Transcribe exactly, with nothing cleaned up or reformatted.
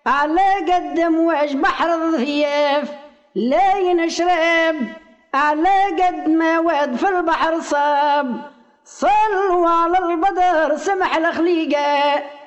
على قد موج بحر الضياف لا ينشرب، على قد ما واد في البحر صاب. صلوا على البدر سمح الخليقة